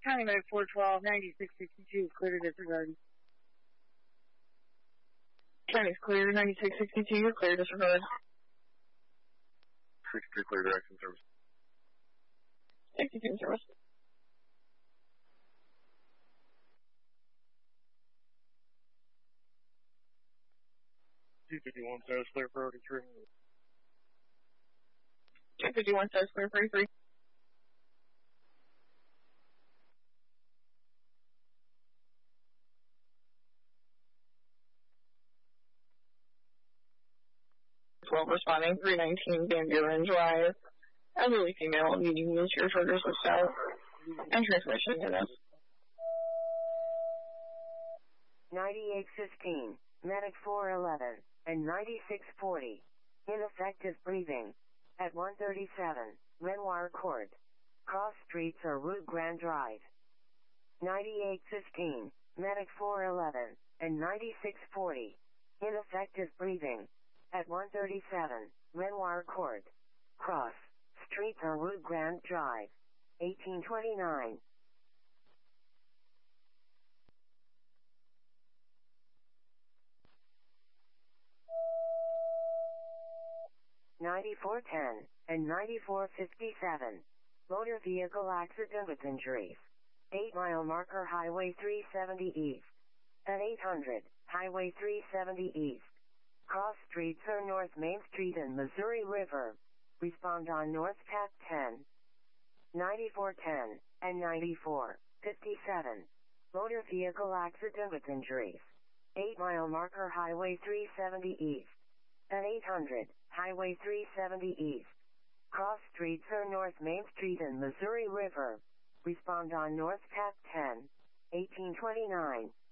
County Med 412, 9662, clear to disregard. County's clear, 9662, you're clear to disregard. 63 clear direction service. 62 service. $251 status clear for 33. 251 status clear for 33. Responding 319 Van Buren Drive. Elderly female needing wheelchair shoulders with south and transmission units. 9815, Medic 411, and 9640. Ineffective breathing. At 137, Renoir Court. Cross Streets or Route Grand Drive. 9815, Medic 411, and 9640. Ineffective breathing. At 137, Renoir Court. Cross Streets or Route Grand Drive. 1829. 9410 and 9457. Motor vehicle accident with injuries. 8 mile marker Highway 370 East. At 800, Highway 370 East. Cross streets or North Main Street and Missouri River. Respond on North Tap 10. 9410 and 9457. Motor vehicle accident with injuries. 8 mile marker Highway 370 East. At 800, Highway 370 East. Cross streets or North Main Street and Missouri River. Respond on North Tap 10. 1829.